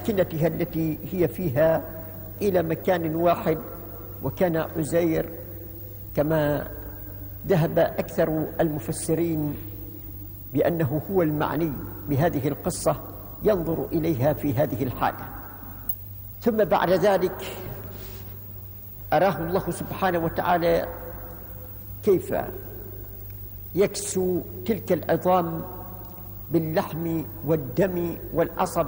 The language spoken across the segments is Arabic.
أماكنتها التي هي فيها إلى مكان واحد. وكان عزير كما ذهب أكثر المفسرين بأنه هو المعني بهذه القصة ينظر إليها في هذه الحالة. ثم بعد ذلك أراه الله سبحانه وتعالى كيف يكسو تلك العظام باللحم والدم والعصب،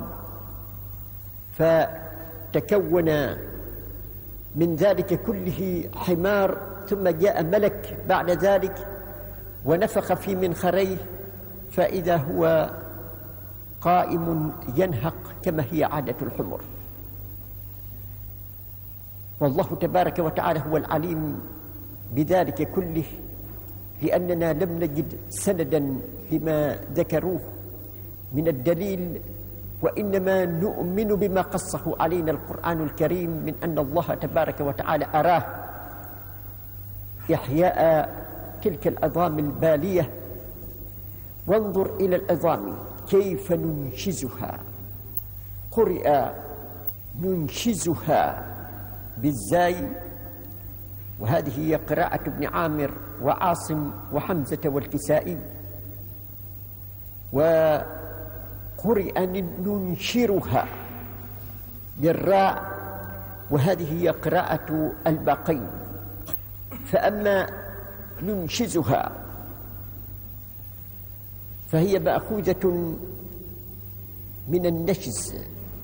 فتكون من ذلك كله حمار. ثم جاء ملك بعد ذلك ونفخ في منخريه، فإذا هو قائم ينهق كما هي عادة الحمر. والله تبارك وتعالى هو العليم بذلك كله، لأننا لم نجد سندا لما ذكروه من الدليل، وإنما نؤمن بما قصه علينا القرآن الكريم من أن الله تبارك وتعالى أراه إحياء تلك العظام البالية. وانظر إلى العظام كيف ننشزها. قرئ ننشزها بالزاي، وهذه هي قراءة ابن عامر وعاصم وحمزة والكسائي. وقرئ ننشرها بالراء، وهذه هي قراءة الباقين. فأما ننشزها فهي مأخوذة من النشز،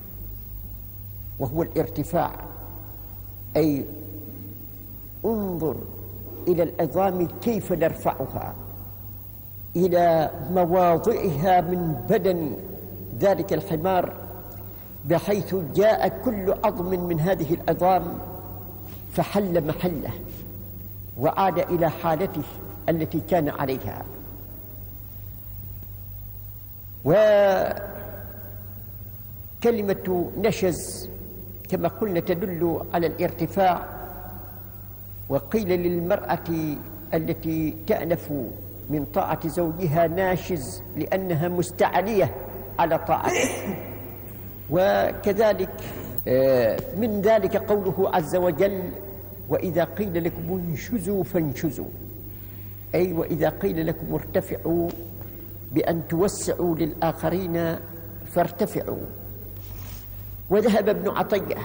وهو الارتفاع. أي انظر إلى العظام كيف نرفعها إلى مواضعها من بدن ذلك الحمار، بحيث جاء كل عظم من هذه العظام فحل محله وعاد إلى حالته التي كان عليها. وكلمة نشز كما قلنا تدل على الارتفاع. وقيل للمرأة التي تأنف من طاعة زوجها ناشز لأنها مستعلية على طاعته. وكذلك من ذلك قوله عز وجل: وإذا قيل لكم انشزوا فانشزوا، أي وإذا قيل لكم ارتفعوا بأن توسعوا للآخرين فارتفعوا. وذهب ابن عطية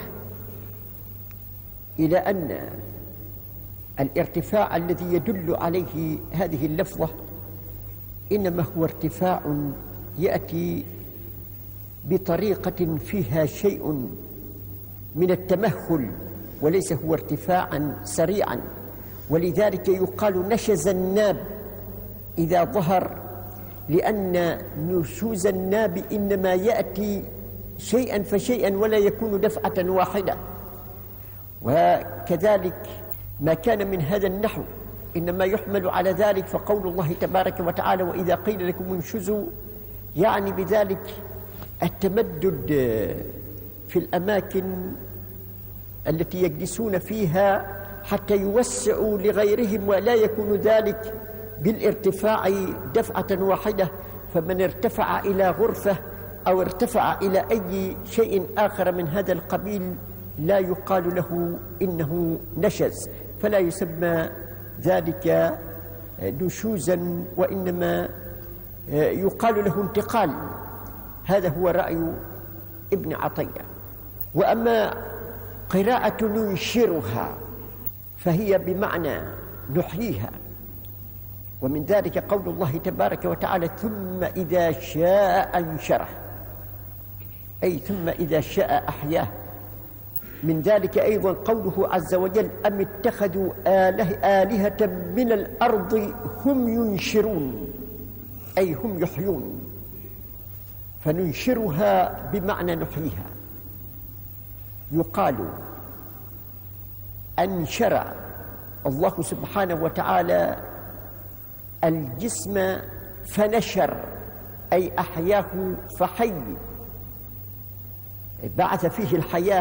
إلى أن الارتفاع الذي يدل عليه هذه اللفظة إنما هو ارتفاع يأتي بطريقة فيها شيء من التمهل، وليس هو ارتفاعا سريعا. ولذلك يقال نشز الناب إذا ظهر، لأن نشوز الناب إنما يأتي شيئا فشيئا ولا يكون دفعة واحدة. وكذلك ما كان من هذا النحو إنما يحمل على ذلك. فقول الله تبارك وتعالى: وإذا قيل لكم انشزوا، يعني بذلك التمدد في الأماكن التي يجلسون فيها حتى يوسعوا لغيرهم، ولا يكون ذلك بالارتفاع دفعة واحدة. فمن ارتفع إلى غرفة أو ارتفع إلى أي شيء آخر من هذا القبيل لا يقال له إنه نشز، فلا يسمى ذلك نشوزا، وإنما يقال له انتقال. هذا هو رأي ابن عطية. وأما قراءة ننشرها فهي بمعنى نحييها، ومن ذلك قول الله تبارك وتعالى: ثم إذا شاء أنشره، أي ثم إذا شاء أحياه. من ذلك أيضا قوله عز وجل: أم اتخذوا آلهة من الأرض هم ينشرون، أي هم يحيون. فننشرها بمعنى نحييها. يقال أنشر الله سبحانه وتعالى الجسم فنشر، أي أحياه فحي، بعث فيه الحياة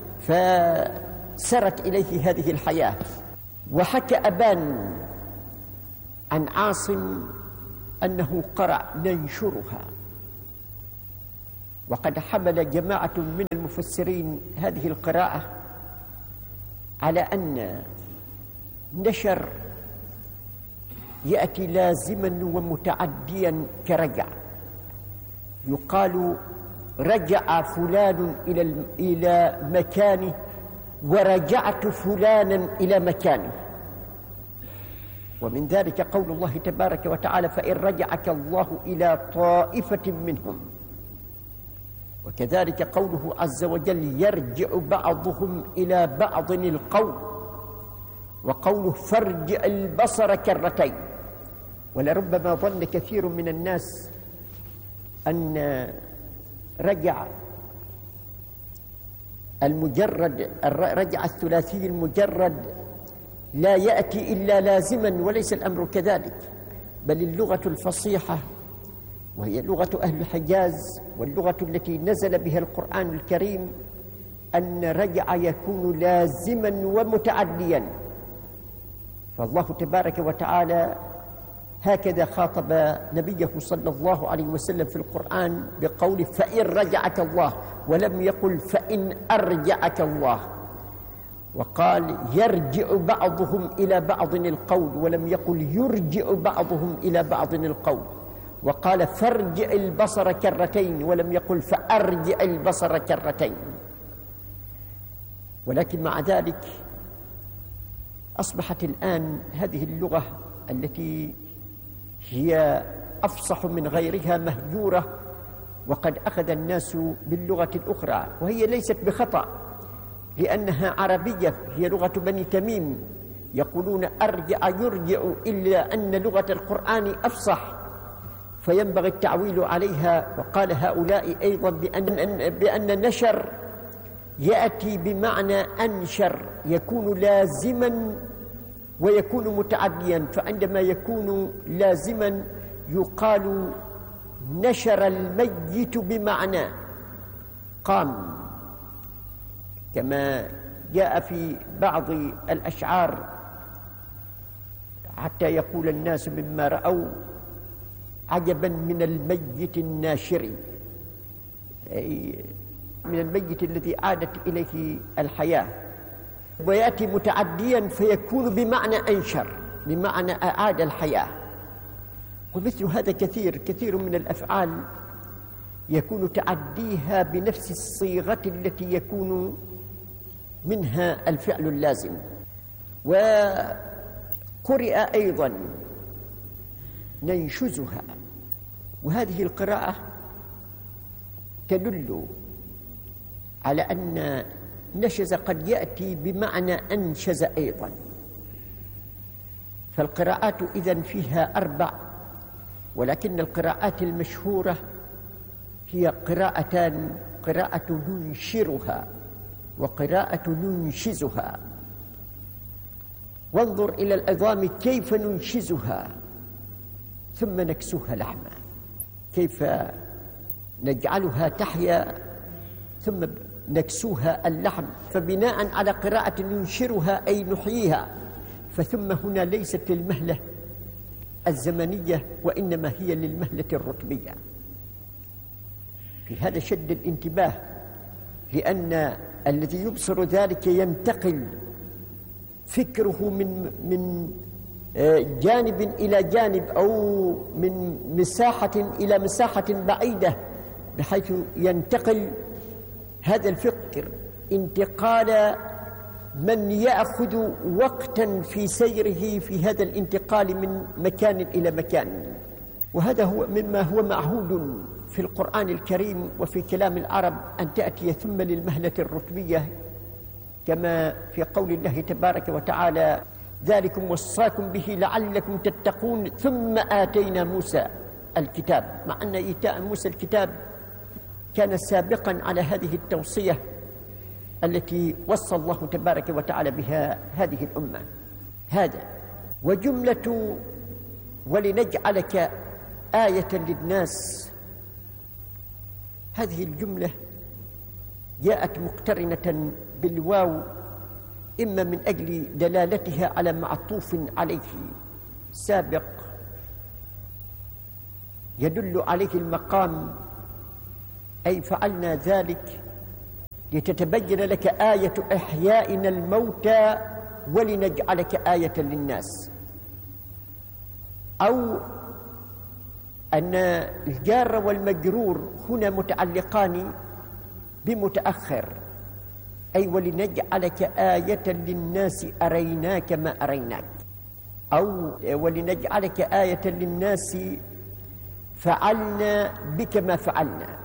فسرت إليه هذه الحياة. وحكى أبان عن عاصم أنه قرأ ننشرها. وقد حمل جماعة من المفسرين هذه القراءة على أن نشر يأتي لازما ومتعديا كرجع، يقال رجع فلان إلى مكانه ورجعت فلانا إلى مكانه. ومن ذلك قول الله تبارك وتعالى: فإن رجعك الله إلى طائفة منهم. وكذلك قوله عز وجل: يرجع بعضهم إلى بعض القول، وقوله: فارجع البصر كرتين. ولربما ظن كثير من الناس أن رجع الثلاثي المجرد لا يأتي إلا لازما، وليس الأمر كذلك، بل اللغة الفصيحة وهي لغة أهل الحجاز واللغة التي نزل بها القرآن الكريم أن رجع يكون لازما ومتعديا. فالله تبارك وتعالى هكذا خاطب نبيه صلى الله عليه وسلم في القرآن بقوله: فإن رجعك الله، ولم يقل فإن أرجعك الله. وقال: يرجع بعضهم إلى بعض القول، ولم يقل يرجع بعضهم إلى بعض القول. وقال: فارجع البصر كرتين، ولم يقل فأرجع البصر كرتين. ولكن مع ذلك أصبحت الآن هذه اللغة التي هي أفصح من غيرها مهجورة، وقد أخذ الناس باللغة الأخرى، وهي ليست بخطأ لأنها عربية، هي لغة بني تميم، يقولون أرجع يرجع، إلا أن لغة القرآن أفصح فينبغي التعويل عليها. وقال هؤلاء أيضا بأن نشر يأتي بمعنى أنشر، يكون لازما ويكون متعديا. فعندما يكون لازما يقال نشر الميت بمعنى قام، كما جاء في بعض الأشعار: حتى يقول الناس مما رأوا عجبا من الميت الناشر، أي من الميت الذي عادت إليه الحياة. ويأتي متعديا فيكون بمعنى أنشر، بمعنى أعاد الحياة. ومثل هذا كثير من الأفعال يكون تعديها بنفس الصيغة التي يكون منها الفعل اللازم. وقرئ أيضا ننشزها، وهذه القراءة تدل على أن نشز قد يأتي بمعنى أنشز أيضا. فالقراءات إذن فيها 4، ولكن القراءات المشهورة هي قراءتان: قراءة ننشرها وقراءة ننشزها. وانظر إلى العظام كيف ننشزها ثم نكسوها لحما، كيف نجعلها تحيا ثم نكسوها اللحم. فبناء على قراءة ننشرها أي نحييها، فثم هنا ليست للمهلة الزمنية وإنما هي للمهلة الرتبية. في هذا شد الانتباه، لأن الذي يبصر ذلك ينتقل فكره من جانب إلى جانب، أو من مساحة إلى مساحة بعيدة، بحيث ينتقل هذا الفكر انتقال من يأخذ وقتا في سيره في هذا الانتقال من مكان إلى مكان. وهذا هو مما هو معهود في القرآن الكريم وفي كلام العرب، أن تأتي ثم للمهلة الرتبية، كما في قول الله تبارك وتعالى: ذلكم وصاكم به لعلكم تتقون ثم آتينا موسى الكتاب. مع أن إيتاء موسى الكتاب كان سابقا على هذه التوصية التي وصى الله تبارك وتعالى بها هذه الأمة. هذا وجملة ولنجعلك آية للناس، هذه الجملة جاءت مقترنة بالواو، إما من أجل دلالتها على معطوف عليه سابق يدل عليه المقام أي فعلنا ذلك لتتبين لك آية إحيائنا الموتى ولنجعلك آية للناس. أو أن الجار والمجرور هنا متعلقان بمتأخر، أي ولنجعلك آية للناس أريناك ما أريناك، أو ولنجعلك آية للناس فعلنا بك ما فعلنا.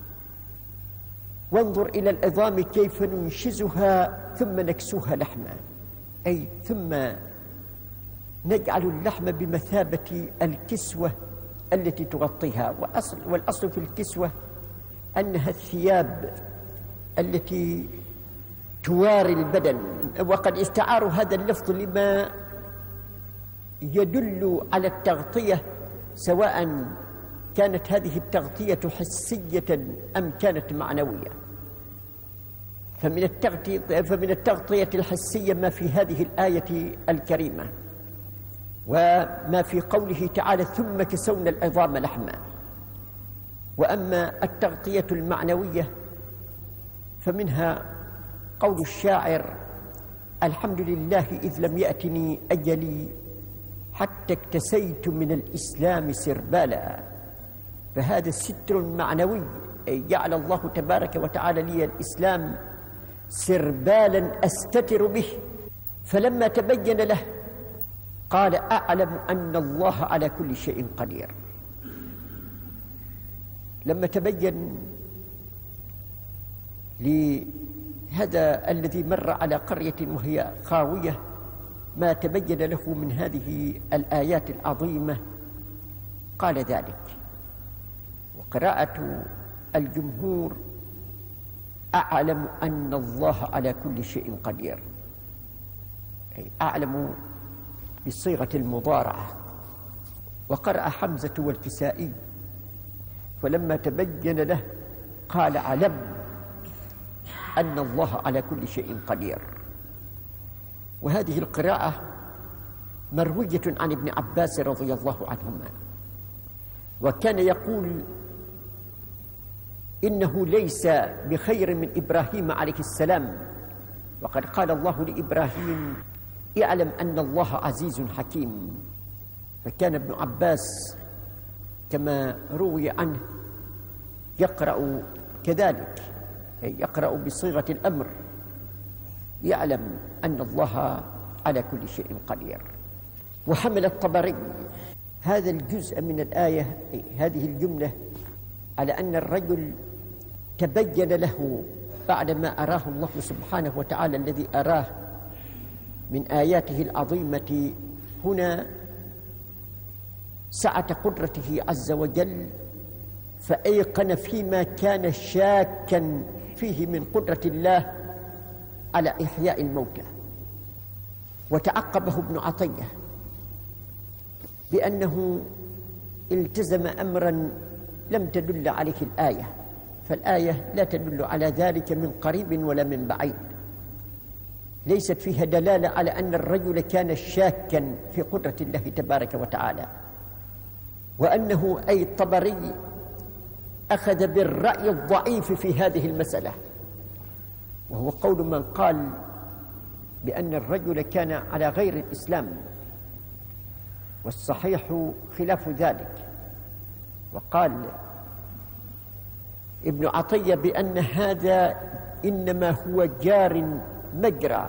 وانظر إلى العظام كيف ننشزها ثم نكسوها لحما، أي ثم نجعل اللحم بمثابة الكسوة التي تغطيها. والأصل في الكسوة أنها الثياب التي تواري البدن، وقد استعاروا هذا اللفظ لما يدل على التغطية، سواء كانت هذه التغطية حسية أم كانت معنوية. فمن التغطية الحسية ما في هذه الآية الكريمة، وما في قوله تعالى ثم كسونا العظام لحما. وأما التغطية المعنوية فمنها قول الشاعر: الحمد لله إذ لم يأتني أجلي حتى اكتسيت من الإسلام سربالا. فهذا ستر معنوي، أي جعل الله تبارك وتعالى لي الإسلام سربالا أستتر به. فلما تبين له قال: أعلم أن الله على كل شيء قدير. لما تبين لهذا الذي مر على قرية وهي خاوية ما تبين له من هذه الآيات العظيمة قال ذلك. وقراءة الجمهور: أعلم أن الله على كل شيء قدير، أي أعلم بصيغة المضارعة. وقرأ حمزة والكسائي: فلما تبين له قال: علم أن الله على كل شيء قدير. وهذه القراءة مروية عن ابن عباس رضي الله عنهما، وكان يقول: إنه ليس بخير من إبراهيم عليه السلام، وقد قال الله لإبراهيم: اعلم أن الله عزيز حكيم. فكان ابن عباس كما روي عنه يقرأ كذلك، يقرأ بصيغة الأمر: يعلم أن الله على كل شيء قدير. وحمل الطبري هذا الجزء من الآية، هذه الجملة، على أن الرجل تبين له بعدما أراه الله سبحانه وتعالى الذي أراه من آياته العظيمة هنا سعة قدرته عز وجل، فأيقن فيما كان شاكا فيه من قدرة الله على إحياء الموتى. وتعقبه ابن عطية بأنه التزم أمرا لم تدل عليه الآية، فالآية لا تدل على ذلك من قريب ولا من بعيد، ليست فيها دلالة على أن الرجل كان شاكا في قدرة الله تبارك وتعالى. وأنه أي الطبري أخذ بالرأي الضعيف في هذه المسألة، وهو قول من قال بأن الرجل كان على غير الإسلام، والصحيح خلاف ذلك. وقال ابن عطية بأن هذا إنما هو جار مجرى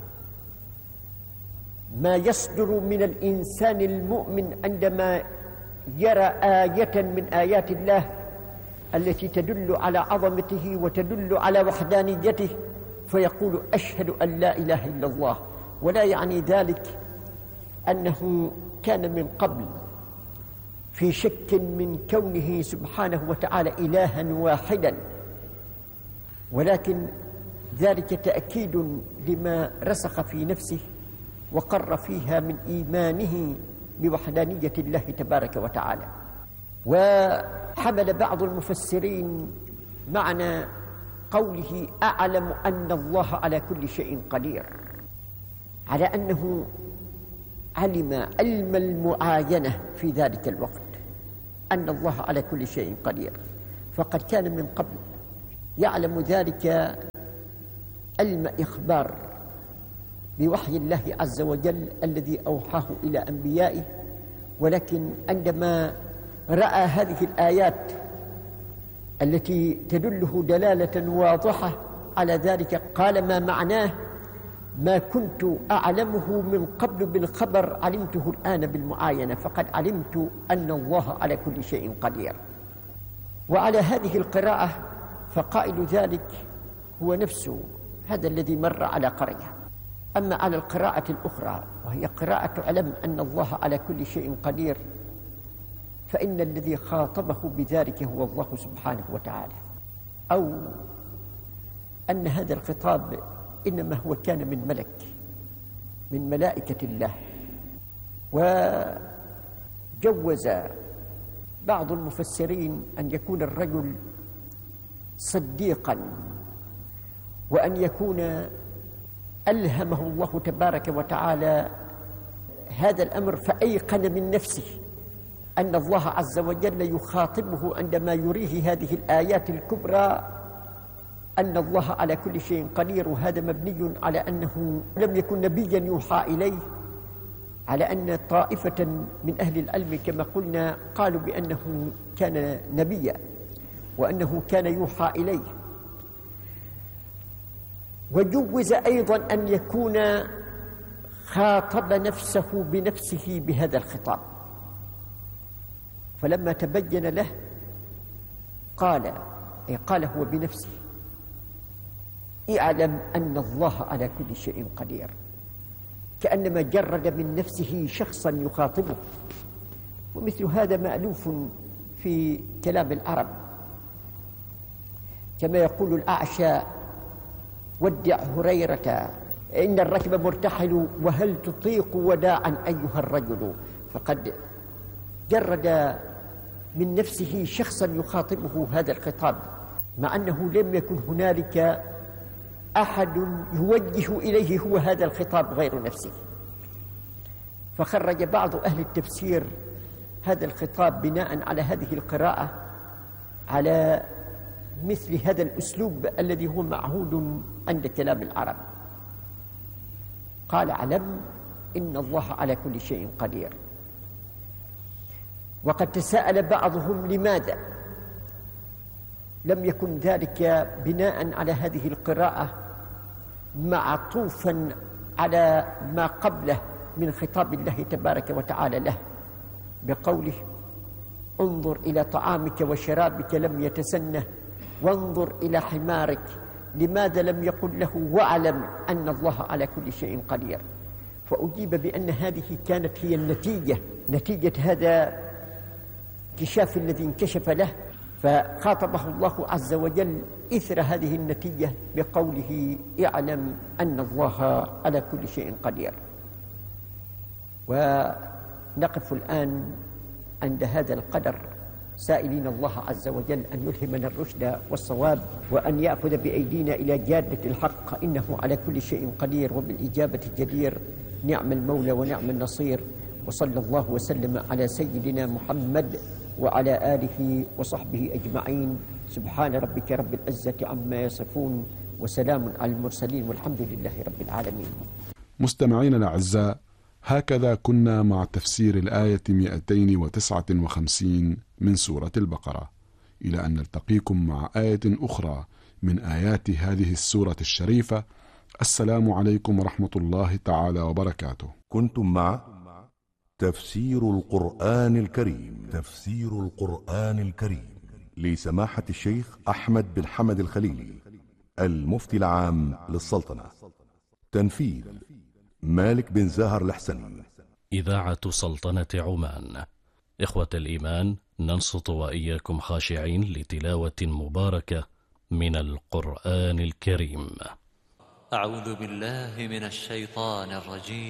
ما يصدر من الإنسان المؤمن عندما يرى آية من آيات الله التي تدل على عظمته وتدل على وحدانيته، فيقول: أشهد أن لا إله إلا الله. ولا يعني ذلك أنه كان من قبل في شك من كونه سبحانه وتعالى إلها واحدا، ولكن ذلك تأكيد لما رسخ في نفسه وقر فيها من إيمانه بوحدانية الله تبارك وتعالى. وحمل بعض المفسرين معنى قوله: أعلم أن الله على كل شيء قدير، على أنه علم المعاينة في ذلك الوقت أن الله على كل شيء قدير. فقد كان من قبل يعلم ذلك علم إخبار بوحي الله عز وجل الذي أوحاه إلى أنبيائه، ولكن عندما رأى هذه الآيات التي تدله دلالة واضحة على ذلك قال ما معناه ما كنت أعلمه من قبل بالخبر علمته الآن بالمعاينة، فقد علمت أن الله على كل شيء قدير. وعلى هذه القراءة فقائل ذلك هو نفسه هذا الذي مر على قرية. أما على القراءة الأخرى وهي قراءة علم أن الله على كل شيء قدير، فإن الذي خاطبه بذلك هو الله سبحانه وتعالى، أو أن هذا الخطاب إنما هو كان من ملك من ملائكة الله. وجوز بعض المفسرين أن يكون الرجل صديقا، وأن يكون ألهمه الله تبارك وتعالى هذا الأمر فأيقن من نفسه أن الله عز وجل يخاطبه عندما يريه هذه الآيات الكبرى أن الله على كل شيء قدير. وهذا مبني على أنه لم يكن نبيا يوحى إليه، على أن طائفة من أهل العلم كما قلنا قالوا بأنه كان نبيا وأنه كان يوحى إليه. وجوز أيضا أن يكون خاطب نفسه بنفسه بهذا الخطاب، فلما تبين له قال هو بنفسه اعلم أن الله على كل شيء قدير، كأنما جرد من نفسه شخصا يخاطبه. ومثل هذا مألوف في كلام العرب، كما يقول الأعشى ودع هريرة إن الركب مرتحل وهل تطيق وداعا أيها الرجل، فقد جرد من نفسه شخصا يخاطبه هذا الخطاب، مع أنه لم يكن هنالك أحد يوجه إليه هو هذا الخطاب غير نفسه. فخرج بعض أهل التفسير هذا الخطاب بناء على هذه القراءة على مثل هذا الأسلوب الذي هو معهود عند كلام العرب. قال علم إن الله على كل شيء قدير. وقد تساءل بعضهم لماذا لم يكن ذلك بناء على هذه القراءة معطوفا على ما قبله من خطاب الله تبارك وتعالى له بقوله انظر إلى طعامك وشرابك لم يتسنه وانظر إلى حمارك، لماذا لم يقل له واعلم أن الله على كل شيء قدير؟ فأجيب بأن هذه كانت هي نتيجة هذا الكشاف الذي انكشف له، فخاطبه الله عز وجل إثر هذه النتيجة بقوله اعلم أن الله على كل شيء قدير. ونقف الآن عند هذا القدر سائلين الله عز وجل أن يلهمنا الرشد والصواب، وأن يأخذ بأيدينا إلى جادة الحق، إنه على كل شيء قدير وبالإجابة جدير. نعم المولى ونعم النصير. وصلى الله وسلم على سيدنا محمد وعلى آله وصحبه أجمعين. سبحان ربك رب العزة عما يصفون وسلام على المرسلين والحمد لله رب العالمين. مستمعين الأعزاء، هكذا كنا مع تفسير الآية 259 من سورة البقرة، إلى أن نلتقيكم مع آية أخرى من آيات هذه السورة الشريفة. السلام عليكم ورحمة الله تعالى وبركاته. كنتم مع تفسير القرآن الكريم، تفسير القرآن الكريم لسماحة الشيخ أحمد بن حمد الخليلي المفتي العام للسلطنة. تنفيذ مالك بن زاهر الحسني. إذاعة سلطنة عمان. إخوة الإيمان، ننصت وإياكم خاشعين لتلاوة مباركة من القرآن الكريم. أعوذ بالله من الشيطان الرجيم.